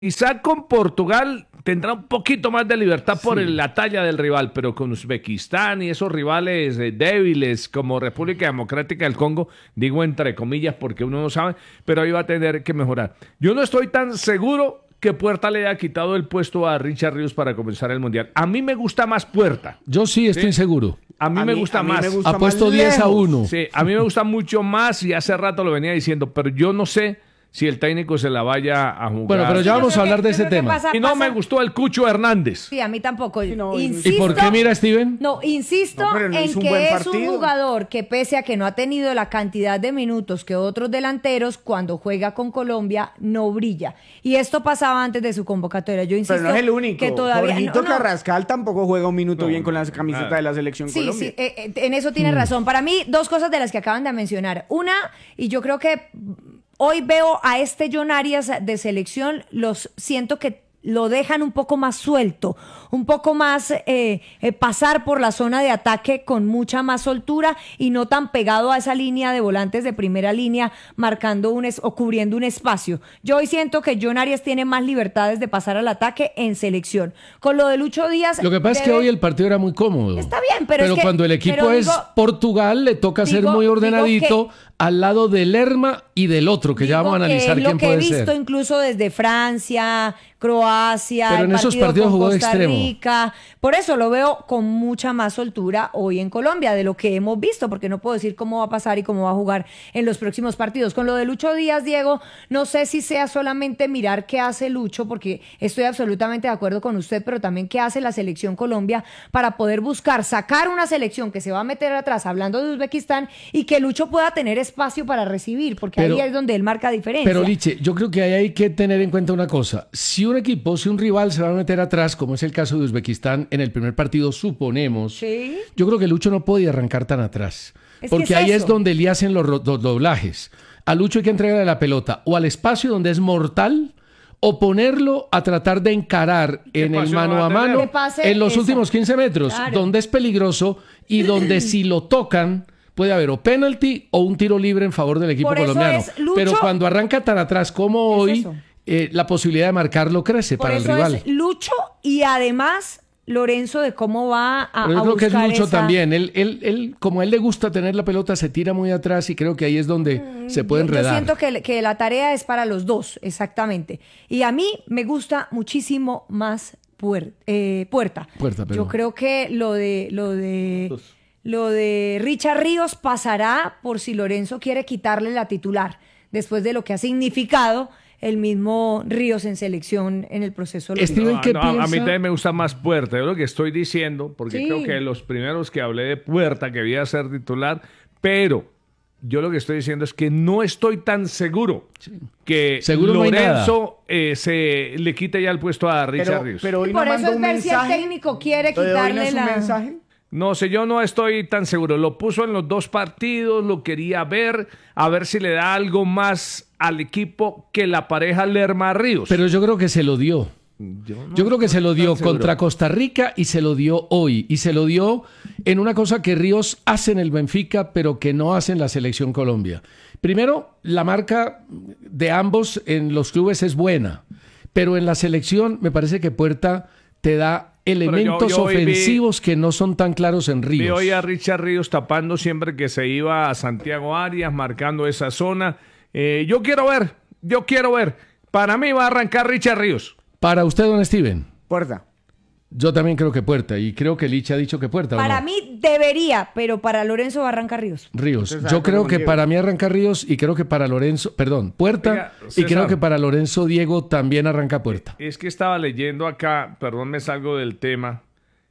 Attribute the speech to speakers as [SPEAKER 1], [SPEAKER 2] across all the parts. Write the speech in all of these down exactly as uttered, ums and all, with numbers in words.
[SPEAKER 1] Quizá con Portugal tendrá un poquito más de libertad por
[SPEAKER 2] Sí.
[SPEAKER 1] el- la talla del rival, pero con Uzbekistán y esos rivales eh, débiles como República Democrática del Congo, digo entre comillas porque uno no sabe, pero ahí va a tener que mejorar. Yo no estoy tan seguro que Puerta le haya quitado el puesto a Richard Ríos para comenzar el Mundial. A mí me gusta más Puerta.
[SPEAKER 2] Yo sí estoy
[SPEAKER 1] Sí.
[SPEAKER 2] seguro.
[SPEAKER 1] A mí
[SPEAKER 3] A
[SPEAKER 1] me
[SPEAKER 3] mí-
[SPEAKER 1] gusta
[SPEAKER 3] a mí
[SPEAKER 1] más.
[SPEAKER 3] me gusta
[SPEAKER 2] Apuesto
[SPEAKER 3] más
[SPEAKER 2] diez a
[SPEAKER 3] lejos.
[SPEAKER 2] uno.
[SPEAKER 1] Sí, a mí me gusta mucho más y hace rato lo venía diciendo, pero yo no sé si el técnico se la vaya a jugar.
[SPEAKER 2] Bueno, pero ya
[SPEAKER 4] Yo
[SPEAKER 2] vamos a
[SPEAKER 4] creo que-
[SPEAKER 2] hablar de
[SPEAKER 4] yo
[SPEAKER 2] ese
[SPEAKER 4] creo que
[SPEAKER 2] tema.
[SPEAKER 4] pasa-
[SPEAKER 1] Y no
[SPEAKER 4] pasa-
[SPEAKER 1] me gustó el Cucho Hernández.
[SPEAKER 4] Sí, a mí tampoco.
[SPEAKER 3] no, y-
[SPEAKER 4] Insisto,
[SPEAKER 2] ¿Y por qué mira, Steven?
[SPEAKER 4] No, insisto
[SPEAKER 3] No, pero no
[SPEAKER 4] en
[SPEAKER 3] hizo un
[SPEAKER 4] que
[SPEAKER 3] buen
[SPEAKER 4] es un
[SPEAKER 3] partido.
[SPEAKER 4] jugador que pese a que no ha tenido la cantidad de minutos que otros delanteros, cuando juega con Colombia no brilla. Y esto pasaba antes de su convocatoria. Yo insisto
[SPEAKER 3] Pero no es el único.
[SPEAKER 4] que todavía
[SPEAKER 3] Jorgito
[SPEAKER 4] no, no.
[SPEAKER 3] Carrascal tampoco juega un minuto
[SPEAKER 1] No,
[SPEAKER 3] bien con la camiseta
[SPEAKER 1] nada.
[SPEAKER 3] de la selección
[SPEAKER 4] Sí,
[SPEAKER 3] Colombia.
[SPEAKER 4] sí, eh, eh, en eso tiene razón. Para mí, dos cosas de las que acaban de mencionar. Una, y yo creo que hoy veo a este John Arias de selección, los siento que lo dejan un poco más suelto, un poco más eh, eh, pasar por la zona de ataque con mucha más soltura y no tan pegado a esa línea de volantes de primera línea, marcando un es o cubriendo un espacio. Yo hoy siento que John Arias tiene más libertades de pasar al ataque en selección. Con lo de Lucho Díaz...
[SPEAKER 2] Lo que pasa es que
[SPEAKER 4] debe-
[SPEAKER 2] hoy el partido era muy cómodo.
[SPEAKER 4] Está bien, pero es que-
[SPEAKER 2] cuando el equipo
[SPEAKER 4] pero
[SPEAKER 2] es
[SPEAKER 4] digo-
[SPEAKER 2] Portugal, le toca ser
[SPEAKER 4] digo-
[SPEAKER 2] muy
[SPEAKER 4] digo
[SPEAKER 2] ordenadito
[SPEAKER 4] que-
[SPEAKER 2] al lado del Lerma y del otro, que ya
[SPEAKER 4] Digo
[SPEAKER 2] vamos a analizar
[SPEAKER 4] que es
[SPEAKER 2] quién
[SPEAKER 4] lo que he
[SPEAKER 2] puede
[SPEAKER 4] visto
[SPEAKER 2] ser.
[SPEAKER 4] incluso desde Francia, Croacia,
[SPEAKER 2] Pero
[SPEAKER 4] el
[SPEAKER 2] en esos
[SPEAKER 4] partido
[SPEAKER 2] partidos
[SPEAKER 4] con
[SPEAKER 2] jugó de
[SPEAKER 4] Costa
[SPEAKER 2] extremo.
[SPEAKER 4] Rica. Por eso lo veo con mucha más soltura hoy en Colombia de lo que hemos visto, porque no puedo decir cómo va a pasar y cómo va a jugar en los próximos partidos. Con lo de Lucho Díaz, Diego, no sé si sea solamente mirar qué hace Lucho, porque estoy absolutamente de acuerdo con usted, pero también qué hace la selección Colombia para poder buscar sacar una selección que se va a meter atrás, hablando de Uzbekistán, y que Lucho pueda tener espacio para recibir, porque
[SPEAKER 2] Pero-
[SPEAKER 4] ahí es donde él marca diferencia.
[SPEAKER 2] Pero Liche, yo creo que ahí hay que tener en cuenta una cosa. Si un equipo, si un rival se va a meter atrás, como es el caso de Uzbekistán en el primer partido, suponemos,
[SPEAKER 4] Sí.
[SPEAKER 2] yo creo que Lucho no podía arrancar tan atrás.
[SPEAKER 4] Es que
[SPEAKER 2] Porque
[SPEAKER 4] es
[SPEAKER 2] ahí es
[SPEAKER 4] eso.
[SPEAKER 2] donde le hacen los, ro- los doblajes. A Lucho hay que entregarle la pelota o al espacio donde es mortal o ponerlo a tratar de encarar en el
[SPEAKER 1] espacio
[SPEAKER 2] mano
[SPEAKER 1] va a
[SPEAKER 2] a
[SPEAKER 1] tener?
[SPEAKER 2] mano
[SPEAKER 4] Que pase
[SPEAKER 2] en los
[SPEAKER 4] esa.
[SPEAKER 2] últimos quince metros,
[SPEAKER 4] Claro.
[SPEAKER 2] donde es peligroso y donde si lo tocan puede haber o penalti o un tiro libre en favor del equipo
[SPEAKER 4] Por eso
[SPEAKER 2] colombiano.
[SPEAKER 4] es, Lucho-
[SPEAKER 2] Pero cuando arranca tan atrás como
[SPEAKER 4] Es
[SPEAKER 2] hoy,
[SPEAKER 4] eso.
[SPEAKER 2] eh, la posibilidad de marcarlo crece
[SPEAKER 4] Por
[SPEAKER 2] para el
[SPEAKER 4] eso
[SPEAKER 2] rival.
[SPEAKER 4] es Lucho y además Lorenzo de cómo va a,
[SPEAKER 2] Pero yo
[SPEAKER 4] a
[SPEAKER 2] creo que es
[SPEAKER 4] buscar
[SPEAKER 2] Lucho
[SPEAKER 4] esa-
[SPEAKER 2] también. Él, él, él, como a él le gusta tener la pelota, se tira muy atrás y creo que ahí es donde se puede
[SPEAKER 4] Mm, Yo-
[SPEAKER 2] enredar.
[SPEAKER 4] Yo siento que, que la tarea es para los dos, exactamente. Y a mí me gusta muchísimo más Puer- eh, Puerta.
[SPEAKER 2] Puerta, pero-
[SPEAKER 4] Yo creo que lo de lo de lo de Richard Ríos pasará por si Lorenzo quiere quitarle la titular, después de lo que ha significado el mismo Ríos en selección en el proceso.
[SPEAKER 2] Steven,
[SPEAKER 4] olímpico.
[SPEAKER 1] No,
[SPEAKER 2] ¿qué
[SPEAKER 1] no, a- a
[SPEAKER 2] piensa?
[SPEAKER 1] mí también me gusta más Puerta, es lo que estoy diciendo, porque
[SPEAKER 4] Sí.
[SPEAKER 1] creo que los primeros que hablé de Puerta, que debía ser titular, pero yo lo que estoy diciendo es que no estoy tan seguro que
[SPEAKER 2] Seguro no hay
[SPEAKER 1] Lorenzo eh, se le quite ya el puesto a Richard
[SPEAKER 3] Pero,
[SPEAKER 1] Ríos.
[SPEAKER 3] pero hoy
[SPEAKER 4] Y por
[SPEAKER 3] no
[SPEAKER 4] eso
[SPEAKER 3] mandó
[SPEAKER 4] es
[SPEAKER 3] un
[SPEAKER 4] ver si el
[SPEAKER 3] mensaje.
[SPEAKER 4] técnico quiere
[SPEAKER 3] Lo de hoy no
[SPEAKER 4] quitarle
[SPEAKER 3] es un
[SPEAKER 4] la-
[SPEAKER 3] mensaje.
[SPEAKER 1] No sé, yo no estoy tan seguro. Lo puso en los dos partidos, lo quería ver, a ver si le da algo más al equipo que la pareja Lerma Ríos.
[SPEAKER 2] Pero yo creo que se lo dio.
[SPEAKER 1] yo, no
[SPEAKER 2] Yo creo que se lo dio
[SPEAKER 1] tan seguro.
[SPEAKER 2] contra Costa Rica y se lo dio hoy. Y se lo dio en una cosa que Ríos hace en el Benfica, pero que no hace en la Selección Colombia. Primero, la marca de ambos en los clubes es buena, pero en la selección me parece que Puerta te da elementos
[SPEAKER 1] yo hoy vi-
[SPEAKER 2] ofensivos que no son tan claros en
[SPEAKER 1] Vi
[SPEAKER 2] Ríos.
[SPEAKER 1] hoy a Richard Ríos tapando siempre que se iba a Santiago Arias, marcando esa zona. Eh, yo quiero ver, yo quiero ver. Para mí va a arrancar Richard Ríos.
[SPEAKER 2] Para usted, don Steven,
[SPEAKER 3] Puerta.
[SPEAKER 2] yo también creo que Puerta, y creo que Licha ha dicho que Puerta. ¿o
[SPEAKER 4] Para
[SPEAKER 2] no?
[SPEAKER 4] mí debería, pero para Lorenzo Barranca Ríos.
[SPEAKER 2] Ríos.
[SPEAKER 3] Usted
[SPEAKER 2] Yo
[SPEAKER 3] sabe
[SPEAKER 2] creo
[SPEAKER 3] cómo
[SPEAKER 2] que
[SPEAKER 3] Diego.
[SPEAKER 2] para mí arranca Ríos y creo que para Lorenzo, perdón, Puerta,
[SPEAKER 1] Oiga,
[SPEAKER 2] y
[SPEAKER 1] César.
[SPEAKER 2] creo que para Lorenzo Diego también arranca Puerta.
[SPEAKER 1] Es que estaba leyendo acá, perdón, me salgo del tema,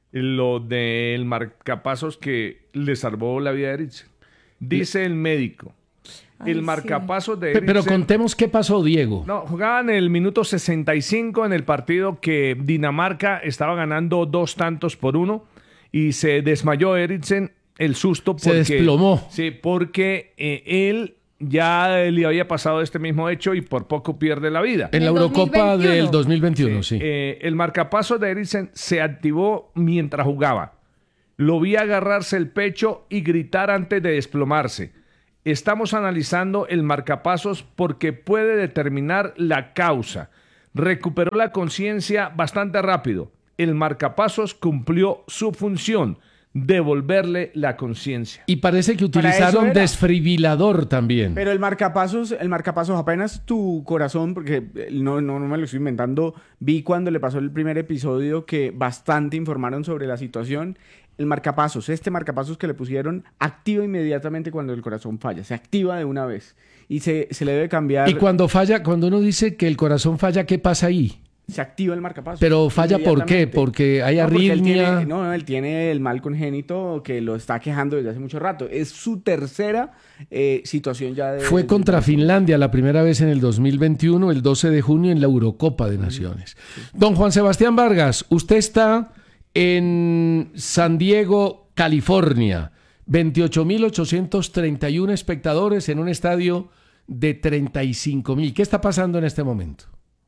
[SPEAKER 1] lo del marcapasos que le salvó la vida a Eriksen. Dice el médico,
[SPEAKER 4] Ay,
[SPEAKER 1] el
[SPEAKER 4] sí.
[SPEAKER 1] marcapasos de
[SPEAKER 2] Pe- Pero
[SPEAKER 1] Eriksen-
[SPEAKER 2] contemos qué pasó, Diego.
[SPEAKER 1] No, jugaban en el minuto sesenta y cinco en el partido que Dinamarca estaba ganando dos tantos por uno y se desmayó Eriksen, el susto
[SPEAKER 2] Se
[SPEAKER 1] porque...
[SPEAKER 2] desplomó.
[SPEAKER 1] Sí, porque eh, él ya le había pasado este mismo hecho y por poco pierde la vida.
[SPEAKER 2] En la
[SPEAKER 4] el
[SPEAKER 2] Eurocopa
[SPEAKER 4] dos mil veintiuno.
[SPEAKER 2] del dos mil veintiuno, sí.
[SPEAKER 1] Eh, el marcapaso de Eriksen se activó mientras jugaba. Lo vi agarrarse el pecho y gritar antes de desplomarse. Estamos analizando el marcapasos porque puede determinar la causa. recuperó la conciencia bastante rápido. El marcapasos cumplió su función, devolverle la conciencia.
[SPEAKER 2] Y parece que
[SPEAKER 3] Para eso
[SPEAKER 2] utilizaron
[SPEAKER 3] era.
[SPEAKER 2] desfibrilador también.
[SPEAKER 3] Pero el marcapasos, el marcapasos apenas tu corazón, porque no, no, no me lo estoy inventando, vi cuando le pasó el primer episodio que bastante informaron sobre la situación. El marcapasos, este marcapasos que le pusieron, activa inmediatamente cuando el corazón falla, se activa de una vez y se, se le debe cambiar,
[SPEAKER 2] Y cuando falla, cuando uno dice que el corazón falla, ¿qué pasa ahí?
[SPEAKER 3] se activa el marcapasos.
[SPEAKER 2] Pero falla ¿por qué?
[SPEAKER 3] inmediatamente.
[SPEAKER 2] Porque hay
[SPEAKER 3] No, porque él
[SPEAKER 2] arritmia.
[SPEAKER 3] tiene- no, no, él tiene el mal congénito que lo está quejando desde hace mucho rato. Es su tercera eh, situación ya de...
[SPEAKER 2] Fue
[SPEAKER 3] de-
[SPEAKER 2] contra Finlandia la primera vez en el dos mil veintiuno, el doce de junio, en la Eurocopa de Naciones. Don Juan Sebastián Vargas, usted está en San Diego, California. veintiocho mil ochocientos treinta y uno espectadores en un estadio de treinta y cinco mil. ¿Qué está pasando en este momento?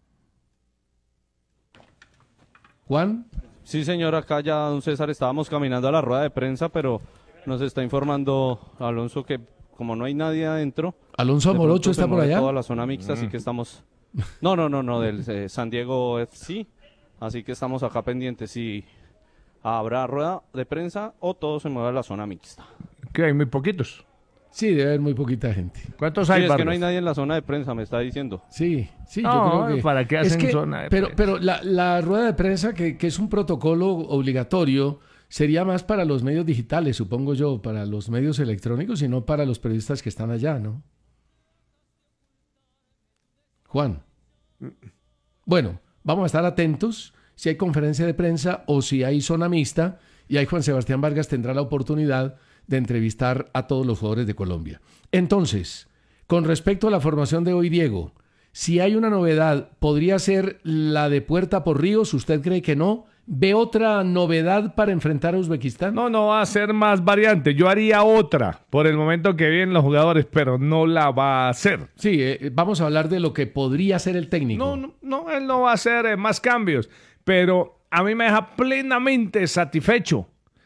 [SPEAKER 2] Juan.
[SPEAKER 5] Sí, señor, acá ya, don César, estábamos caminando a la rueda de prensa, pero nos está informando Alonso que como no hay nadie adentro...
[SPEAKER 2] Alonso
[SPEAKER 5] de
[SPEAKER 2] Morocho
[SPEAKER 5] pronto
[SPEAKER 2] está
[SPEAKER 5] se
[SPEAKER 2] por
[SPEAKER 5] mueve
[SPEAKER 2] allá.
[SPEAKER 5] toda la zona mixta, así que estamos... No, no, no, no, del eh, San Diego F C, así que estamos acá pendientes si habrá rueda de prensa o todo se mueve a la zona mixta.
[SPEAKER 1] Que hay muy poquitos.
[SPEAKER 2] Sí, debe haber muy poquita gente.
[SPEAKER 1] ¿Cuántos
[SPEAKER 5] Sí,
[SPEAKER 1] hay,
[SPEAKER 5] es que
[SPEAKER 1] Vargas?
[SPEAKER 5] no hay nadie en la zona de prensa, me está diciendo.
[SPEAKER 2] Sí, sí,
[SPEAKER 1] No,
[SPEAKER 2] yo creo que...
[SPEAKER 1] ¿para qué
[SPEAKER 2] es
[SPEAKER 1] hacen
[SPEAKER 2] que-
[SPEAKER 1] zona de
[SPEAKER 2] pero,
[SPEAKER 1] prensa?
[SPEAKER 2] pero la, la rueda de prensa, que, que es un protocolo obligatorio, sería más para los medios digitales, supongo yo, para los medios electrónicos y no para los periodistas que están allá, ¿no? Juan. Bueno, vamos a estar atentos si hay conferencia de prensa o si hay zona mixta, y ahí Juan Sebastián Vargas tendrá la oportunidad de entrevistar a todos los jugadores de Colombia. Entonces, con respecto a la formación de hoy, Diego, si hay una novedad, ¿podría ser la de Puerta por Ríos? ¿Usted cree que no? ¿Ve otra novedad para enfrentar a Uzbekistán?
[SPEAKER 1] No, no va a ser más variante. Yo haría otra por el momento que vienen los jugadores, pero no la va a hacer.
[SPEAKER 2] Sí, eh, vamos a hablar de lo que podría ser el técnico.
[SPEAKER 1] No, no, no, él no va a hacer eh, más cambios, pero a mí me deja plenamente satisfecho.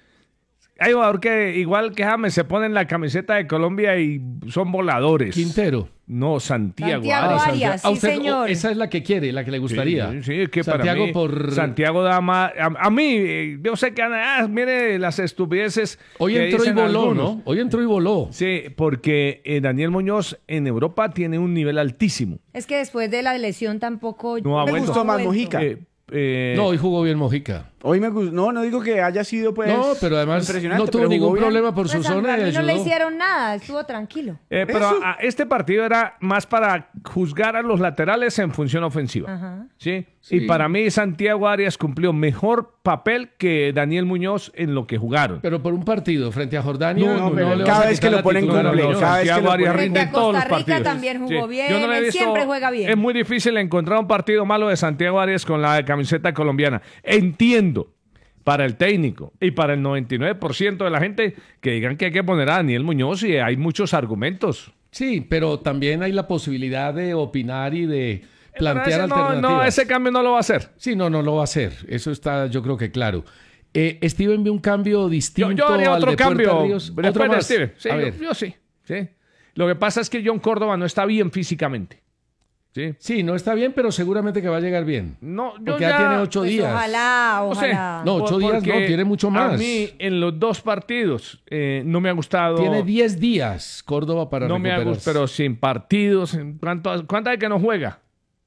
[SPEAKER 1] Hay jugador que, igual que James, se ponen la camiseta de Colombia y son voladores.
[SPEAKER 2] Quintero.
[SPEAKER 1] No, Santiago.
[SPEAKER 4] Santiago
[SPEAKER 1] Arias.
[SPEAKER 4] Arias.
[SPEAKER 2] Ah,
[SPEAKER 4] sí,
[SPEAKER 2] usted-
[SPEAKER 4] señor.
[SPEAKER 2] Esa es la que quiere, la que le gustaría.
[SPEAKER 1] Sí, sí, es que
[SPEAKER 2] Santiago
[SPEAKER 1] para mí,
[SPEAKER 2] por...
[SPEAKER 1] Santiago da más... A, a mí, eh, yo sé que, ah, mire las estupideces
[SPEAKER 2] Hoy
[SPEAKER 1] que
[SPEAKER 2] entró y
[SPEAKER 1] dicen
[SPEAKER 2] voló,
[SPEAKER 1] algunos.
[SPEAKER 2] ¿no? Hoy entró y voló.
[SPEAKER 1] Sí, porque eh, Daniel Muñoz en Europa tiene un nivel altísimo.
[SPEAKER 4] Es que después de la lesión tampoco...
[SPEAKER 1] No ha
[SPEAKER 3] Me
[SPEAKER 1] vuelto.
[SPEAKER 3] gustó más
[SPEAKER 4] vuelto.
[SPEAKER 3] Mojica.
[SPEAKER 1] Eh, eh,
[SPEAKER 2] No, hoy jugó bien Mojica.
[SPEAKER 3] Hoy me gustó. No, no digo que haya sido pues
[SPEAKER 2] no, pero además
[SPEAKER 3] impresionante,
[SPEAKER 2] no tuvo
[SPEAKER 3] pero jugó
[SPEAKER 2] ningún
[SPEAKER 3] bien.
[SPEAKER 2] problema por su
[SPEAKER 4] Pues a
[SPEAKER 2] zona y
[SPEAKER 4] mí no le
[SPEAKER 2] ayudó.
[SPEAKER 4] hicieron nada, estuvo tranquilo.
[SPEAKER 1] eh, pero
[SPEAKER 3] Eso.
[SPEAKER 1] a- a este partido era más para juzgar a los laterales en función ofensiva.
[SPEAKER 4] Ajá.
[SPEAKER 1] ¿Sí?
[SPEAKER 2] Sí.
[SPEAKER 1] Y para mí Santiago Arias cumplió mejor papel que Daniel Muñoz en lo que jugaron.
[SPEAKER 2] Pero por un partido frente a Jordania.
[SPEAKER 3] No, no, pero
[SPEAKER 2] le
[SPEAKER 3] cada
[SPEAKER 2] vas a
[SPEAKER 3] vez que
[SPEAKER 2] quitar
[SPEAKER 3] lo
[SPEAKER 2] la
[SPEAKER 3] ponen
[SPEAKER 2] titular a
[SPEAKER 3] cumple,
[SPEAKER 2] Muñoz.
[SPEAKER 3] cada vez que
[SPEAKER 1] Santiago
[SPEAKER 3] lo
[SPEAKER 1] Arias
[SPEAKER 3] ponen-
[SPEAKER 1] rinde en
[SPEAKER 4] Frente a
[SPEAKER 1] todos los
[SPEAKER 4] Costa Rica
[SPEAKER 1] partidos.
[SPEAKER 4] también jugó bien,
[SPEAKER 1] Yo no le he
[SPEAKER 4] él
[SPEAKER 1] visto-
[SPEAKER 4] siempre juega bien.
[SPEAKER 1] Es muy difícil encontrar un partido malo de Santiago Arias con la camiseta colombiana. Entiendo para el técnico y para el noventa y nueve por ciento de la gente que digan que hay que poner a Daniel Muñoz y hay muchos argumentos.
[SPEAKER 2] Sí, pero también hay la posibilidad de opinar y de
[SPEAKER 1] Pero
[SPEAKER 2] plantear
[SPEAKER 1] ese no,
[SPEAKER 2] alternativas.
[SPEAKER 1] no, ese cambio no lo va a hacer.
[SPEAKER 2] Sí, no, no lo va a hacer. Eso está, yo creo que claro. Eh, Steven ve un cambio distinto
[SPEAKER 1] Yo, yo haría
[SPEAKER 2] al
[SPEAKER 1] otro
[SPEAKER 2] de Puerta
[SPEAKER 1] cambio.
[SPEAKER 2] Ríos.
[SPEAKER 1] Después
[SPEAKER 2] ¿Otro
[SPEAKER 1] de
[SPEAKER 2] más?
[SPEAKER 1] Steven. Sí,
[SPEAKER 2] a
[SPEAKER 1] yo,
[SPEAKER 2] ver.
[SPEAKER 1] yo sí, sí. Lo que pasa es que John Córdoba no está bien físicamente. ¿Sí?
[SPEAKER 2] Sí, no está bien, pero seguramente que va a llegar bien.
[SPEAKER 1] No, yo
[SPEAKER 2] Porque
[SPEAKER 1] ya,
[SPEAKER 2] ya tiene ocho
[SPEAKER 4] Pues
[SPEAKER 2] días.
[SPEAKER 4] ojalá,
[SPEAKER 1] No sé.
[SPEAKER 4] ojalá.
[SPEAKER 2] No, ocho
[SPEAKER 1] Por-
[SPEAKER 2] días
[SPEAKER 1] porque
[SPEAKER 2] no, tiene mucho más.
[SPEAKER 1] A mí, en los dos partidos, eh, no me ha gustado.
[SPEAKER 2] Tiene diez días Córdoba para
[SPEAKER 1] No me ha
[SPEAKER 2] recuperarse.
[SPEAKER 1] gustado, pero sin partidos. ¿en ¿Cuánto, ¿Cuánta de que no juega?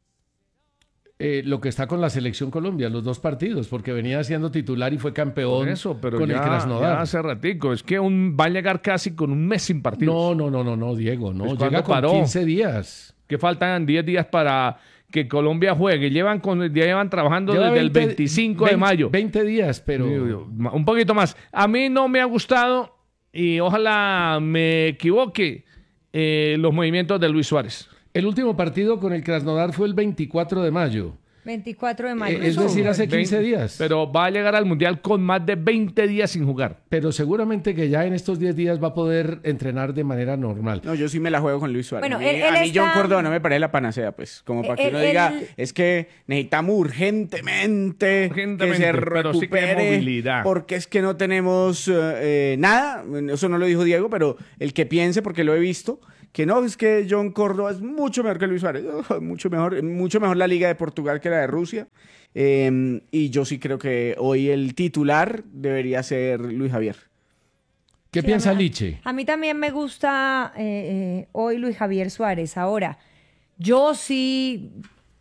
[SPEAKER 2] Eh, lo que está con la selección Colombia, los dos partidos, porque venía siendo titular y fue campeón
[SPEAKER 1] Por eso, pero
[SPEAKER 2] con
[SPEAKER 1] ya,
[SPEAKER 2] el Krasnodar.
[SPEAKER 1] ya hace ratico. Es que un, va a llegar casi con un mes sin partidos.
[SPEAKER 2] No, no, no, no, no, Diego, no.
[SPEAKER 1] Pues,
[SPEAKER 2] Llega
[SPEAKER 1] ¿cuándo
[SPEAKER 2] con
[SPEAKER 1] paró?
[SPEAKER 2] quince días.
[SPEAKER 1] Que faltan diez días para que Colombia juegue. Llevan, con, ya llevan trabajando
[SPEAKER 2] Lleva
[SPEAKER 1] desde el
[SPEAKER 2] veinte
[SPEAKER 1] veinticinco de
[SPEAKER 2] veinte
[SPEAKER 1] mayo.
[SPEAKER 2] veinte días, pero...
[SPEAKER 1] Un poquito más. A mí no me ha gustado, y ojalá me equivoque, eh, los movimientos de Luis Suárez.
[SPEAKER 2] El último partido con el Krasnodar fue el veinticuatro de mayo.
[SPEAKER 4] veinticuatro de mayo.
[SPEAKER 2] Eh, es decir, hace quince
[SPEAKER 1] veinte
[SPEAKER 2] días.
[SPEAKER 1] Pero va a llegar al Mundial con más de veinte días sin jugar.
[SPEAKER 2] Pero seguramente que ya en estos diez días va a poder entrenar de manera normal.
[SPEAKER 3] No, yo sí me la juego con Luis Suárez.
[SPEAKER 4] Bueno,
[SPEAKER 3] a mí,
[SPEAKER 4] él- él
[SPEAKER 3] a mí John
[SPEAKER 4] está-
[SPEAKER 3] Córdoba no me parece la panacea, pues. Como para que
[SPEAKER 4] Él-
[SPEAKER 3] uno diga,
[SPEAKER 4] él-
[SPEAKER 3] es que necesitamos urgentemente,
[SPEAKER 1] Urgentemente,
[SPEAKER 3] que se
[SPEAKER 1] pero sí que hay
[SPEAKER 3] recupere,
[SPEAKER 1] movilidad.
[SPEAKER 3] porque es que no tenemos eh, eh, nada. Eso no lo dijo Diego, pero el que piense, porque lo he visto, que no, es que John Córdoba es mucho mejor que Luis Suárez, oh, mucho mejor, mucho mejor la Liga de Portugal que la de Rusia. Eh, y yo sí creo que hoy el titular debería ser Luis Javier.
[SPEAKER 2] ¿Qué
[SPEAKER 4] Sí,
[SPEAKER 2] piensa
[SPEAKER 4] a mí-
[SPEAKER 2] Liche?
[SPEAKER 4] A mí también me gusta eh, eh, hoy Luis Javier Suárez. Ahora, yo sí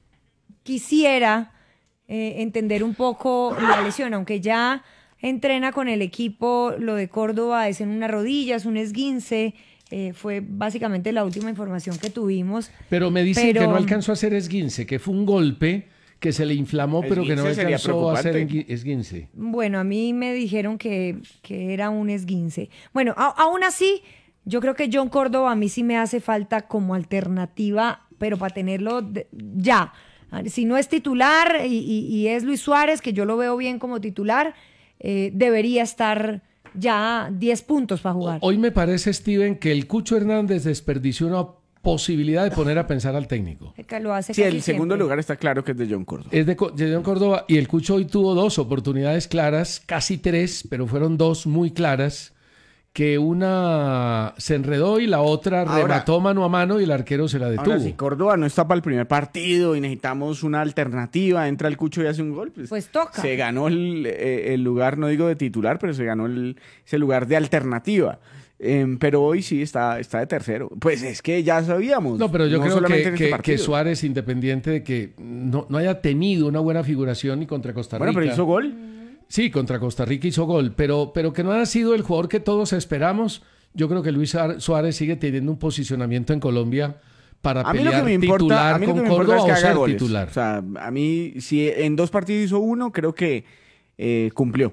[SPEAKER 4] quisiera eh, entender un poco la lesión, aunque ya entrena con el equipo, lo de Córdoba es en una rodilla, es un esguince, eh, fue básicamente la última información que tuvimos.
[SPEAKER 2] Pero me dicen
[SPEAKER 4] Pero-
[SPEAKER 2] que no alcanzó a hacer esguince, que fue un golpe que se le inflamó, pero que no
[SPEAKER 3] Esguince sería
[SPEAKER 2] alcanzó a hacer
[SPEAKER 3] preocupante.
[SPEAKER 2] engui- esguince.
[SPEAKER 4] Bueno, a mí me dijeron que, que era un esguince. Bueno, a- aún así, yo creo que John Córdoba a mí sí me hace falta como alternativa, pero para tenerlo de- ya. Si no es titular y, y- y es Luis Suárez, que yo lo veo bien como titular, eh, debería estar ya diez puntos para jugar.
[SPEAKER 2] Hoy me parece, Steven, que el Cucho Hernández desperdició una posibilidad de poner a pensar al técnico.
[SPEAKER 4] Que lo hace
[SPEAKER 3] Sí,
[SPEAKER 4] casi
[SPEAKER 3] el segundo
[SPEAKER 4] siempre.
[SPEAKER 3] lugar está claro que es de John Córdoba.
[SPEAKER 2] Es de, Co- de John Córdoba y el Cucho hoy tuvo dos oportunidades claras, casi tres, pero fueron dos muy claras, que una se enredó y la otra
[SPEAKER 3] Ahora-
[SPEAKER 2] remató mano a mano y el arquero se la detuvo.
[SPEAKER 3] Ahora, si Córdoba no está para el primer partido y necesitamos una alternativa, entra el Cucho y hace un gol, pues,
[SPEAKER 4] Pues toca.
[SPEAKER 3] se ganó el, eh, el lugar, no digo de titular, pero se ganó el, ese lugar de alternativa. Em, pero hoy sí está, está de tercero. Pues es que ya sabíamos.
[SPEAKER 2] No, pero yo creo
[SPEAKER 3] solamente
[SPEAKER 2] que,
[SPEAKER 3] en este
[SPEAKER 2] que- que
[SPEAKER 3] partido.
[SPEAKER 2] Suárez, independiente de que no, no haya tenido una buena figuración ni contra Costa Rica.
[SPEAKER 3] Bueno, pero hizo gol.
[SPEAKER 2] Sí, contra Costa Rica hizo gol, pero, pero que no ha sido el jugador que todos esperamos. Yo creo que Luis Suár- Suárez sigue teniendo un posicionamiento en Colombia para
[SPEAKER 3] A mí lo
[SPEAKER 2] pelear
[SPEAKER 3] que me importa,
[SPEAKER 2] titular
[SPEAKER 3] a mí lo
[SPEAKER 2] con
[SPEAKER 3] que me importa
[SPEAKER 2] Córdoba
[SPEAKER 3] es que
[SPEAKER 2] o
[SPEAKER 3] haga
[SPEAKER 2] ser
[SPEAKER 3] goles.
[SPEAKER 2] titular.
[SPEAKER 3] O sea, a mí, si en dos partidos hizo uno, creo que eh, cumplió.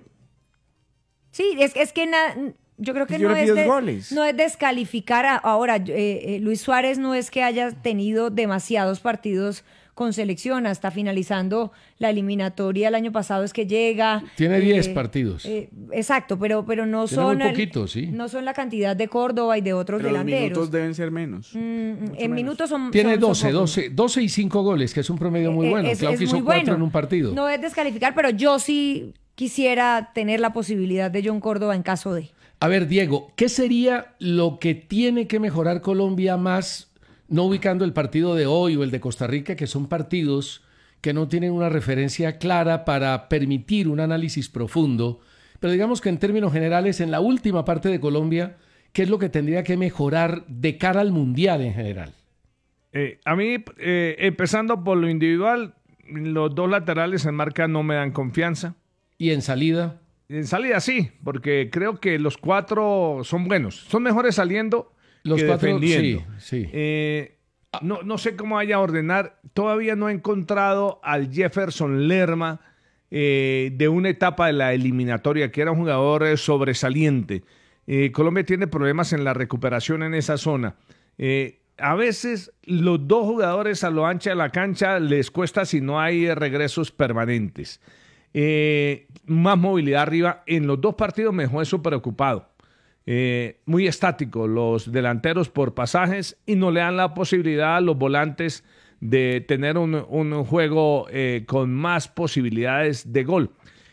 [SPEAKER 4] Sí, es, es que na- yo creo que
[SPEAKER 3] Yo
[SPEAKER 4] no
[SPEAKER 3] le
[SPEAKER 4] es,
[SPEAKER 3] pido
[SPEAKER 4] de-
[SPEAKER 3] goles.
[SPEAKER 4] no es descalificar. a- ahora, eh, eh, Luis Suárez no es que haya tenido demasiados partidos con selección, hasta finalizando la eliminatoria el año pasado es que llega.
[SPEAKER 2] Tiene diez partidos.
[SPEAKER 4] eh, exacto, pero, pero no
[SPEAKER 2] Tiene muy
[SPEAKER 4] son el-
[SPEAKER 2] poquitos, sí.
[SPEAKER 4] no son la cantidad de Córdoba y de otros
[SPEAKER 3] Pero los
[SPEAKER 4] delanteros.
[SPEAKER 3] minutos deben ser menos.
[SPEAKER 4] Mm, en
[SPEAKER 3] menos.
[SPEAKER 4] minutos son
[SPEAKER 2] Tiene
[SPEAKER 4] son- son
[SPEAKER 2] doce,
[SPEAKER 4] pocos.
[SPEAKER 2] doce, doce y cinco goles, que es un promedio muy
[SPEAKER 4] Eh,
[SPEAKER 2] bueno.
[SPEAKER 4] es-
[SPEAKER 2] Claro
[SPEAKER 4] es
[SPEAKER 2] que hizo
[SPEAKER 4] muy
[SPEAKER 2] cuatro
[SPEAKER 4] bueno.
[SPEAKER 2] en un partido.
[SPEAKER 4] No es descalificar, pero yo sí quisiera tener la posibilidad de John Córdoba en caso de.
[SPEAKER 2] A ver, Diego, ¿qué sería lo que tiene que mejorar Colombia más, no ubicando el partido de hoy o el de Costa Rica, que son partidos que no tienen una referencia clara para permitir un análisis profundo? Pero digamos que en términos generales, en la última parte de Colombia, ¿qué es lo que tendría que mejorar de cara al Mundial en general?
[SPEAKER 1] Eh, a mí, eh, empezando por lo individual, los dos laterales en marca no me dan confianza.
[SPEAKER 2] Y en salida,
[SPEAKER 1] En salida sí, porque creo que los cuatro son buenos. Son mejores saliendo
[SPEAKER 2] los
[SPEAKER 1] que
[SPEAKER 2] cuatro,
[SPEAKER 1] defendiendo.
[SPEAKER 2] sí, sí.
[SPEAKER 1] Eh, no, no sé cómo vaya a ordenar. Todavía no he encontrado al Jefferson Lerma eh, de una etapa de la eliminatoria, que era un jugador eh, sobresaliente. Eh, Colombia tiene problemas en la recuperación en esa zona. Eh, a veces los dos jugadores a lo ancha de la cancha les cuesta si no hay eh, regresos permanentes. Eh, más movilidad arriba. En los dos partidos me dejó eso preocupado. Eh, muy estático los delanteros por pasajes y no le dan la posibilidad a los volantes de tener un, un juego eh, con más posibilidades de gol.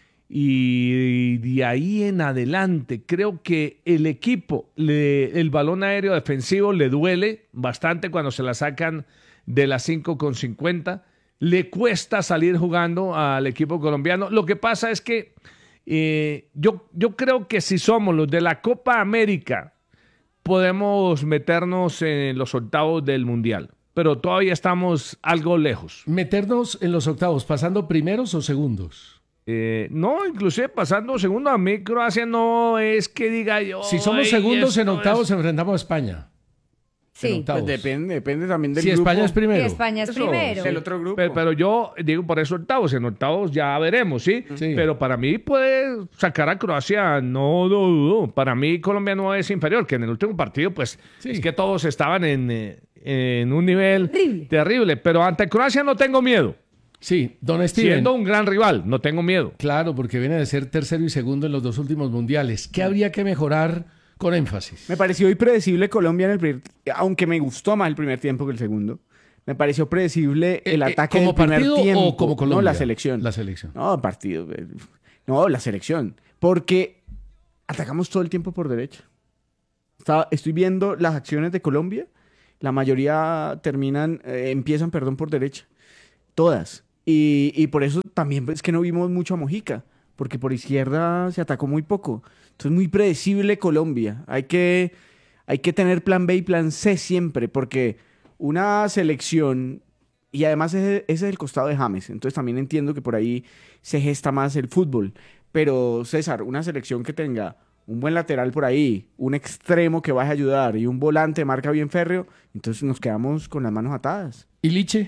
[SPEAKER 1] Y de ahí en adelante creo que el equipo, le- el balón aéreo defensivo le duele bastante cuando se la sacan de las cinco con cincuenta. Le cuesta salir jugando al equipo colombiano. Lo que pasa es que eh, yo, yo creo que si somos los de la Copa América, podemos meternos en los octavos del Mundial. Pero todavía estamos algo lejos.
[SPEAKER 2] Meternos en los octavos, pasando primeros o segundos.
[SPEAKER 1] Eh, no, inclusive pasando segundo, a mí Croacia no es que diga yo.
[SPEAKER 2] Si somos
[SPEAKER 1] "Ay,
[SPEAKER 2] segundos en
[SPEAKER 1] esto
[SPEAKER 2] octavos,
[SPEAKER 1] es-".
[SPEAKER 2] enfrentamos a España. En
[SPEAKER 4] Sí.
[SPEAKER 2] octavos.
[SPEAKER 3] Pues depende, depende también del
[SPEAKER 2] Si
[SPEAKER 3] grupo.
[SPEAKER 2] España es
[SPEAKER 4] Y
[SPEAKER 2] primero.
[SPEAKER 4] España es
[SPEAKER 1] Eso,
[SPEAKER 4] primero.
[SPEAKER 3] Del otro grupo.
[SPEAKER 1] Pero, pero yo digo por eso octavos, en octavos ya veremos, ¿sí?
[SPEAKER 2] Sí.
[SPEAKER 1] Pero para mí puede sacar a Croacia, no lo dudo. Para mí Colombia no es inferior, que en el último partido pues
[SPEAKER 2] Sí.
[SPEAKER 1] es que todos estaban en, eh, en un nivel
[SPEAKER 4] Terrible.
[SPEAKER 1] terrible. Pero ante Croacia no tengo miedo.
[SPEAKER 2] Sí, don Steven.
[SPEAKER 1] Siendo un gran rival, no tengo miedo.
[SPEAKER 2] Claro, porque viene de ser tercero y segundo en los dos últimos mundiales. ¿Qué habría que mejorar con énfasis?
[SPEAKER 3] Me pareció hoy predecible Colombia en el primer, aunque me gustó más el primer tiempo que el segundo. Me pareció predecible el
[SPEAKER 2] Eh, eh,
[SPEAKER 3] ataque
[SPEAKER 2] ¿como
[SPEAKER 3] del primer
[SPEAKER 2] partido
[SPEAKER 3] tiempo.
[SPEAKER 2] o como Colombia?
[SPEAKER 3] No, la selección.
[SPEAKER 2] La selección.
[SPEAKER 3] No, partido. eh, No, la selección. Porque atacamos todo el tiempo por derecha. Estaba, estoy viendo las acciones de Colombia La mayoría terminan, eh, empiezan, perdón, por derecha. Todas. Y, y por eso también es que no vimos mucho a Mojica, porque por izquierda se atacó muy poco. Entonces, muy predecible Colombia. Hay que, hay que tener plan B y plan C siempre, porque una selección, y además ese, ese es el costado de James, entonces también entiendo que por ahí se gesta más el fútbol. Pero César, una selección que tenga un buen lateral por ahí, un extremo que vaya a ayudar y un volante marca bien férreo, entonces nos quedamos con las manos atadas.
[SPEAKER 2] ¿Y Liche?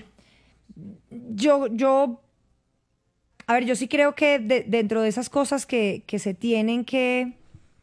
[SPEAKER 4] Yo, yo, a ver, yo sí creo que de- dentro de esas cosas que, que se tienen que,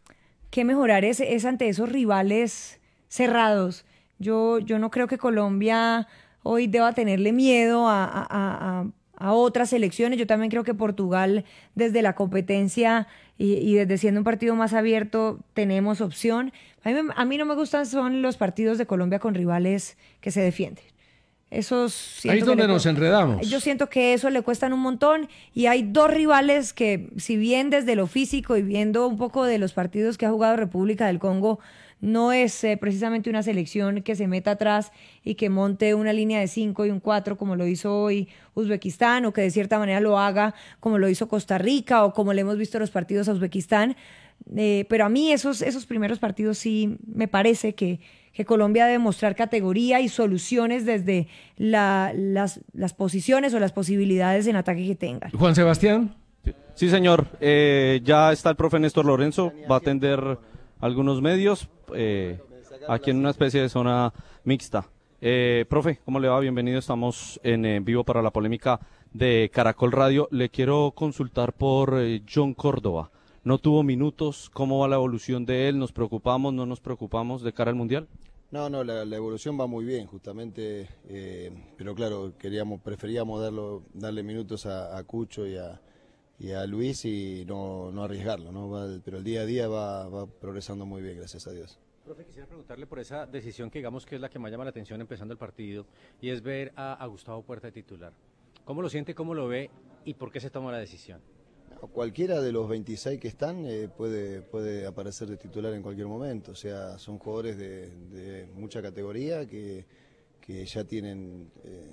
[SPEAKER 4] que mejorar es, es ante esos rivales cerrados. Yo, yo no creo que Colombia hoy deba tenerle miedo a, a- a- a- a otras selecciones. Yo también creo que Portugal, desde la competencia y, y desde siendo un partido más abierto, tenemos opción. A mí, me- a mí no me gustan son los partidos de Colombia con rivales que se defienden. Esos siento
[SPEAKER 2] Ahí es
[SPEAKER 4] que
[SPEAKER 2] donde
[SPEAKER 4] le
[SPEAKER 2] nos
[SPEAKER 4] cu-
[SPEAKER 2] enredamos.
[SPEAKER 4] Yo siento que eso le cuestan un montón y hay dos rivales que, si bien desde lo físico y viendo un poco de los partidos que ha jugado República del Congo, no es eh, precisamente una selección que se meta atrás y que monte una línea de cinco y un cuatro como lo hizo hoy Uzbekistán, o que de cierta manera lo haga como lo hizo Costa Rica o como le hemos visto los partidos a Uzbekistán. Eh, pero a mí esos, esos primeros partidos sí me parece que, que Colombia debe mostrar categoría y soluciones desde la- las, las posiciones o las posibilidades en ataque que tengan.
[SPEAKER 2] Juan Sebastián.
[SPEAKER 5] Sí, señor. Eh, ya está el profe Néstor Lorenzo, va a atender algunos medios eh, aquí en una especie de zona mixta. Eh, profe, ¿cómo le va? Bienvenido. Estamos en eh, vivo para la polémica de Caracol Radio. Le quiero consultar por eh, John Córdoba. No tuvo minutos. ¿Cómo va la evolución de él? ¿Nos preocupamos? ¿No nos preocupamos de cara al Mundial?
[SPEAKER 6] No, no, la, la evolución va muy bien, justamente, eh, pero claro, queríamos, preferíamos darlo, darle minutos a, a Cucho y a, y a Luis y no, no arriesgarlo, ¿no? Va- pero el día a día va, va progresando muy bien, gracias a Dios.
[SPEAKER 7] Profe, quisiera preguntarle por esa decisión que digamos que es la que más llama la atención empezando el partido, y es ver a, a Gustavo Puerta de titular. ¿Cómo lo siente, cómo lo ve y por qué se toma la decisión?
[SPEAKER 6] Cualquiera de los veintiséis que están eh, puede, puede aparecer de titular en cualquier momento, o sea, son jugadores de, de mucha categoría que, que ya tienen eh,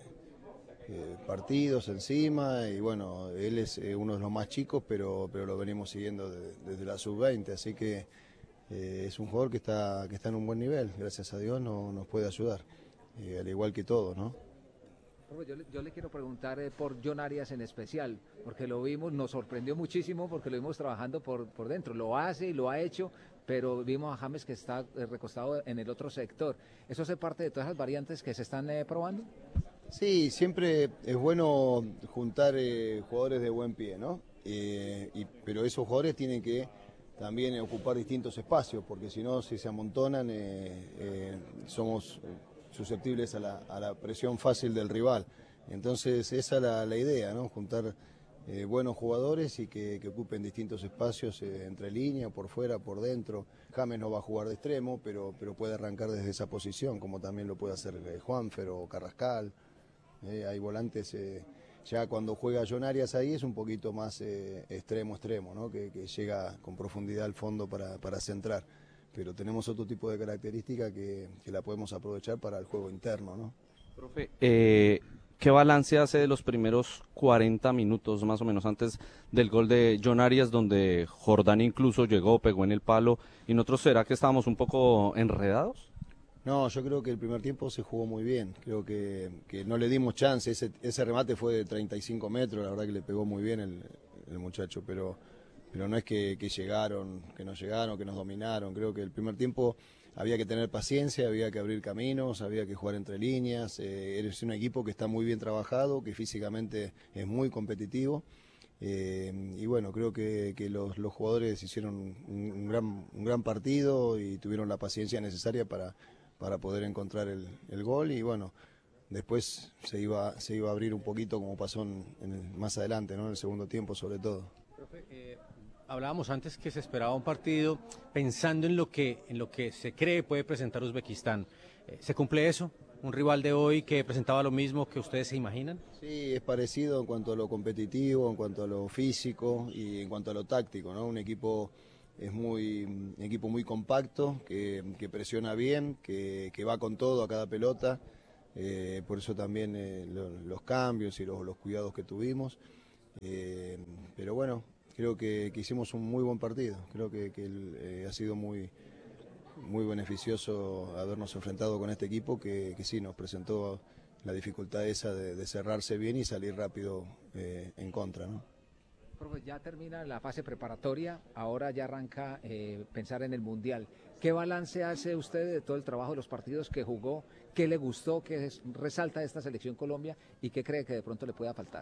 [SPEAKER 6] eh, partidos encima y bueno, él es eh, uno de los más chicos, pero, pero lo venimos siguiendo de- desde la sub veinte, así que eh, es un jugador que está, que está en un buen nivel, gracias a Dios no, nos puede ayudar, eh, al igual que todos, ¿no?
[SPEAKER 8] Profe, Yo le, yo le quiero preguntar eh, por John Arias en especial, porque lo vimos, nos sorprendió muchísimo porque lo vimos trabajando por, por dentro, lo hace y lo ha hecho, pero vimos a James que está eh, recostado en el otro sector. ¿Eso hace parte de todas las variantes que se están eh, probando?
[SPEAKER 6] Sí, siempre es bueno juntar eh, jugadores de buen pie, ¿no? Eh, y- pero esos jugadores tienen que también eh, ocupar distintos espacios, porque si no, si se amontonan, eh, eh, somos susceptibles a la, a la presión fácil del rival. Entonces, esa es la, la idea, ¿no? Juntar eh, buenos jugadores y que, que ocupen distintos espacios eh, entre línea, por fuera, por dentro. James no va a jugar de extremo, pero, pero puede arrancar desde esa posición, como también lo puede hacer eh, Juanfer o Carrascal. Eh, hay volantes, eh, ya cuando juega John Arias ahí es un poquito más eh, extremo, extremo, ¿no? que, que llega con profundidad al fondo para, para centrar. Pero tenemos otro tipo de característica que, que la podemos aprovechar para el juego interno, ¿no?
[SPEAKER 5] Profe, eh, ¿qué balance hace de los primeros cuarenta minutos, más o menos, antes del gol de John Arias, donde Jordán incluso llegó, pegó en el palo, y nosotros será que estábamos un poco enredados?
[SPEAKER 6] No, yo creo que el primer tiempo se jugó muy bien, creo que, que no le dimos chance, ese, ese remate fue de treinta y cinco metros, la verdad que le pegó muy bien el, el muchacho, pero, pero no es que, que llegaron, que nos llegaron, que nos dominaron, creo que el primer tiempo había que tener paciencia, había que abrir caminos, había que jugar entre líneas, eh, eres un equipo que está muy bien trabajado, que físicamente es muy competitivo. Eh, y bueno, creo que, que los, los jugadores hicieron un, un gran, un gran partido y tuvieron la paciencia necesaria para, para poder encontrar el, el gol y bueno, después se iba, se iba a abrir un poquito como pasó en, en el- más adelante, ¿no? En el segundo tiempo sobre todo.
[SPEAKER 7] Profe, eh, hablábamos antes que se esperaba un partido pensando en lo que, en lo que se cree puede presentar Uzbekistán. Eh, ¿Se cumple eso? ¿Un rival de hoy que presentaba lo mismo que ustedes se imaginan?
[SPEAKER 6] Sí, es parecido en cuanto a lo competitivo, en cuanto a lo físico y en cuanto a lo táctico, ¿no? Un equipo es muy, un equipo muy compacto, que, que presiona bien, que, que va con todo a cada pelota. Eh, por eso también eh, lo, los cambios y los, los cuidados que tuvimos. Eh, pero bueno, creo que, que hicimos un muy buen partido. Creo que, que eh, ha sido muy, muy beneficioso habernos enfrentado con este equipo que, que sí nos presentó la dificultad esa de, de cerrarse bien y salir rápido eh, en contra, ¿no?
[SPEAKER 8] Profe, ya termina la fase preparatoria, ahora ya arranca eh, pensar en el Mundial. ¿Qué balance hace usted de todo el trabajo de los partidos que jugó? ¿Qué le gustó? ¿Qué es, resalta de esta selección Colombia? ¿Y qué cree que de pronto le pueda faltar?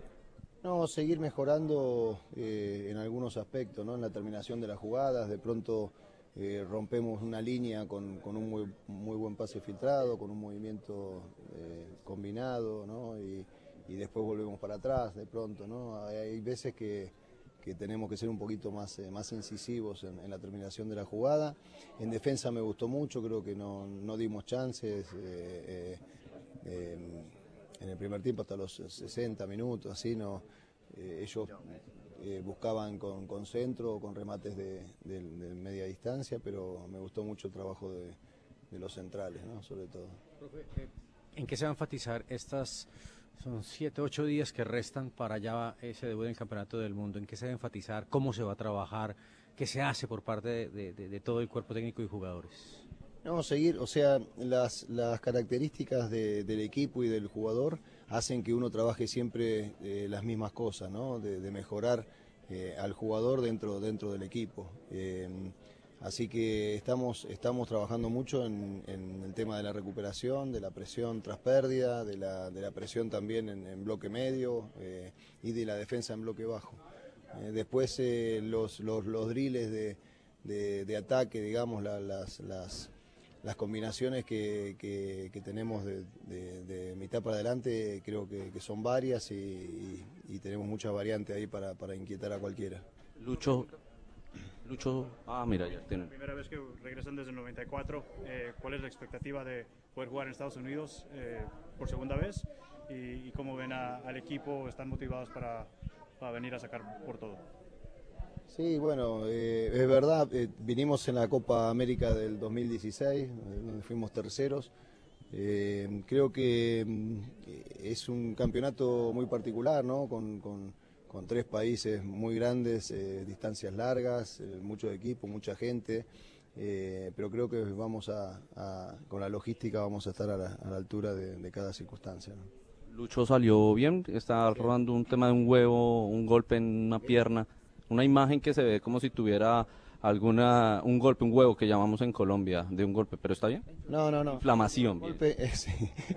[SPEAKER 6] No, seguir mejorando eh, en algunos aspectos, ¿no? En la terminación de las jugadas, de pronto eh, rompemos una línea con, con un muy, muy buen pase filtrado, con un movimiento eh, combinado, ¿no? Y, y después volvemos para atrás de pronto, ¿no? Hay, hay veces que, que tenemos que ser un poquito más, eh, más incisivos en, en la terminación de la jugada. En defensa me gustó mucho, creo que no, no dimos chances eh, eh, eh, en el primer tiempo hasta los sesenta minutos, así no, eh, ellos eh, buscaban con, con centro o con remates de, de, de media distancia, pero me gustó mucho el trabajo de, de los centrales, ¿no? Sobre todo.
[SPEAKER 7] ¿En qué se va a enfatizar estas... Son siete, ocho días que restan para ya ese debut en el Campeonato del Mundo? ¿En qué se va a enfatizar? ¿Cómo se va a trabajar? ¿Qué se hace por parte de, de, de, de todo el cuerpo técnico y jugadores?
[SPEAKER 6] No, seguir, o sea, las, las características de, del equipo y del jugador hacen que uno trabaje siempre eh, las mismas cosas, ¿no? De, de mejorar eh, al jugador dentro, dentro del equipo. Eh, Así que estamos, estamos trabajando mucho en, en el tema de la recuperación, de la presión tras pérdida, de la, de la presión también en, en bloque medio eh, y de la defensa en bloque bajo. Eh, después eh, los, los, los drills de, de, de ataque, digamos, la, las, las, las combinaciones que, que, que tenemos de, de, de mitad para adelante creo que, que son varias y, y, y tenemos muchas variantes ahí para, para inquietar a cualquiera.
[SPEAKER 5] Lucho... Lucho, ah, mira, ya tienen.
[SPEAKER 9] Primera vez que regresan desde el noventa y cuatro, eh, ¿cuál es la expectativa de poder jugar en Estados Unidos eh, por segunda vez? ¿Y, y cómo ven a, al equipo? ¿Están motivados para, para venir a sacar por todo?
[SPEAKER 6] Sí, bueno, eh, es verdad, eh, vinimos en la Copa América del dos mil dieciséis, donde fuimos terceros. Eh, creo que mm, es un campeonato muy particular, ¿no? Con, con, con tres países muy grandes, eh, distancias largas, eh, muchos equipos, mucha gente, eh, pero creo que vamos a, a, con la logística vamos a estar a la, a la altura de, de cada circunstancia, ¿no?
[SPEAKER 5] Lucho salió bien, está rodando un tema de un huevo, un golpe en una pierna, una imagen que se ve como si tuviera alguna un golpe, un huevo que llamamos en Colombia, de un golpe, pero ¿está bien?
[SPEAKER 6] No, no, no.
[SPEAKER 5] Inflamación.
[SPEAKER 6] Golpe, eh, sí.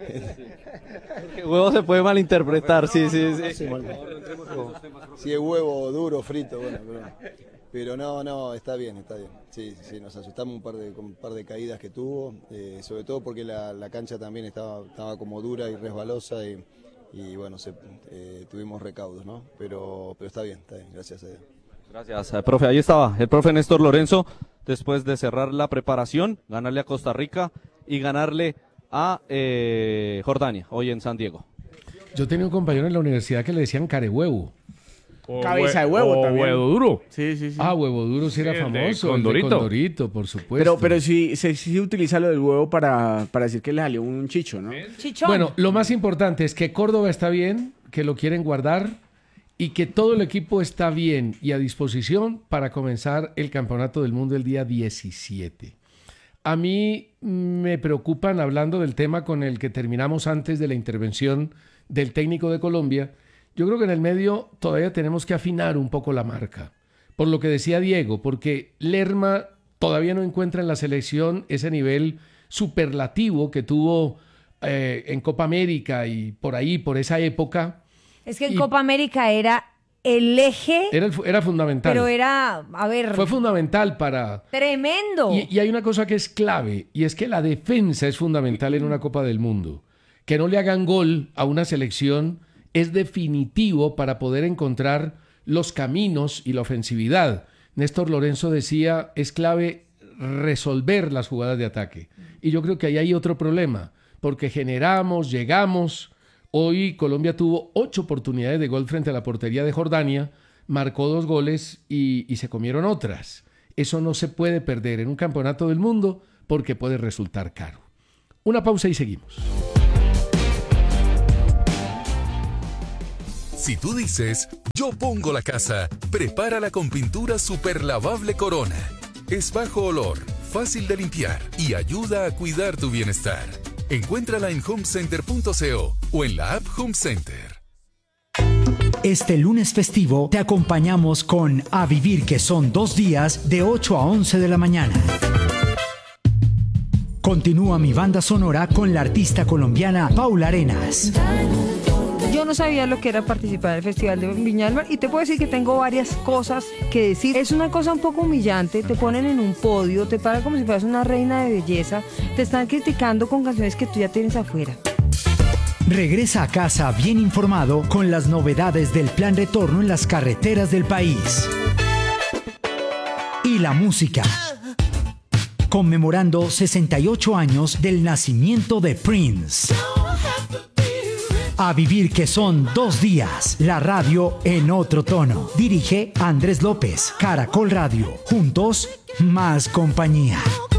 [SPEAKER 5] El huevo se puede malinterpretar, sí, sí, sí.
[SPEAKER 6] Sí, si es huevo duro, frito, bueno, pero, pero no, no, está bien, está bien. Sí, sí, nos asustamos un par de, con un par de caídas que tuvo, eh, sobre todo porque la, la cancha también estaba, estaba como dura y resbalosa y, y bueno, se, eh, tuvimos recaudos, ¿no? Pero, pero está bien, está bien, gracias a Dios.
[SPEAKER 5] Gracias, eh, profe. Ahí estaba el profe Néstor Lorenzo, después de cerrar la preparación, ganarle a Costa Rica y ganarle a eh, Jordania, hoy en San Diego.
[SPEAKER 2] Yo tenía un compañero en la universidad que le decían carehuevo.
[SPEAKER 1] O
[SPEAKER 3] Cabeza de huevo
[SPEAKER 1] o
[SPEAKER 3] también.
[SPEAKER 1] huevo duro.
[SPEAKER 3] Sí, sí, sí.
[SPEAKER 2] Ah, huevo duro sí era
[SPEAKER 1] Sí, el de
[SPEAKER 2] famoso. el de
[SPEAKER 1] Condorito.
[SPEAKER 2] Condorito, por supuesto.
[SPEAKER 3] Pero, pero sí, se sí utiliza lo del huevo para, para decir que le salió un chicho, ¿no?
[SPEAKER 4] Chichón.
[SPEAKER 2] Bueno, lo más importante es que Córdoba está bien, que lo quieren guardar y que todo el equipo está bien y a disposición para comenzar el Campeonato del Mundo el día diecisiete. A mí me preocupan, hablando del tema con el que terminamos antes de la intervención del técnico de Colombia, yo creo que en el medio todavía tenemos que afinar un poco la marca. Por lo que decía Diego, porque Lerma todavía no encuentra en la selección ese nivel superlativo que tuvo eh, en Copa América y por ahí, por esa época.
[SPEAKER 4] Es que en
[SPEAKER 2] y-
[SPEAKER 4] Copa América era el eje,
[SPEAKER 2] Era, el fu- era fundamental.
[SPEAKER 4] pero era, a ver,
[SPEAKER 2] Fue fundamental para...
[SPEAKER 4] tremendo.
[SPEAKER 2] Y, y hay una cosa que es clave, y es que la defensa es fundamental en una Copa del Mundo. Que no le hagan gol a una selección es definitivo para poder encontrar los caminos y la ofensividad. Néstor Lorenzo decía, es clave resolver las jugadas de ataque. Y yo creo que ahí hay otro problema, porque generamos, llegamos. Hoy Colombia tuvo ocho oportunidades de gol frente a la portería de Jordania, marcó dos goles y, y se comieron otras. Eso no se puede perder en un campeonato del mundo porque puede resultar caro. Una pausa y seguimos.
[SPEAKER 10] Si tú dices, yo pongo la casa, prepárala con pintura super lavable Corona. Es bajo olor, fácil de limpiar y ayuda a cuidar tu bienestar. Encuéntrala en home center punto co o en la app Home Center.
[SPEAKER 11] Este lunes festivo te acompañamos con A Vivir, que son dos días de ocho a once de la mañana. Continúa mi banda sonora con la artista colombiana Paula Arenas.
[SPEAKER 12] Yo no sabía lo que era participar en el Festival de Viña del Mar y te puedo decir que tengo varias cosas que decir. Es una cosa un poco humillante, te ponen en un podio, te paran como si fueras una reina de belleza, te están criticando con canciones que tú ya tienes afuera.
[SPEAKER 11] Regresa a casa bien informado con las novedades del plan retorno en las carreteras del país. Y la música. Conmemorando sesenta y ocho años del nacimiento de Prince. A Vivir, que son dos días. La radio en otro tono. Dirige Andrés López. Caracol Radio. Juntos, más compañía.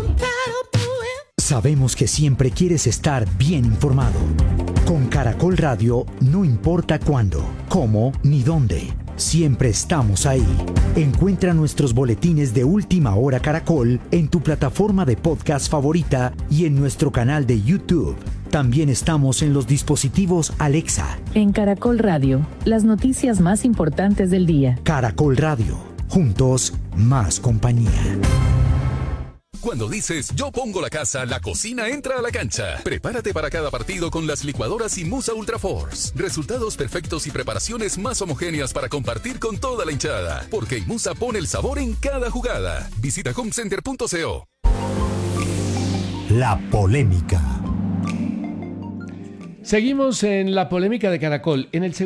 [SPEAKER 11] Sabemos que siempre quieres estar bien informado. Con Caracol Radio, no importa cuándo, cómo ni dónde. Siempre estamos ahí. Encuentra nuestros boletines de Última Hora Caracol en tu plataforma de podcast favorita y en nuestro canal de YouTube. También estamos en los dispositivos Alexa.
[SPEAKER 13] En Caracol Radio, las noticias más importantes del día.
[SPEAKER 11] Caracol Radio. Juntos, más compañía.
[SPEAKER 10] Cuando dices yo pongo la casa, la cocina entra a la cancha. Prepárate para cada partido con las licuadoras Imusa Ultra Force. Resultados perfectos y preparaciones más homogéneas para compartir con toda la hinchada. Porque Imusa pone el sabor en cada jugada. Visita home center punto co.
[SPEAKER 11] La polémica.
[SPEAKER 2] Seguimos en la polémica de Caracol. En el